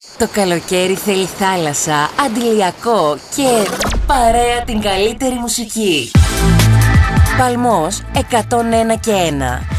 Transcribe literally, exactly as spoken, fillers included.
Το καλοκαίρι θέλει θάλασσα, αντιλιακό και παρέα την καλύτερη μουσική. Παλμός εκατόν ένα και ένα.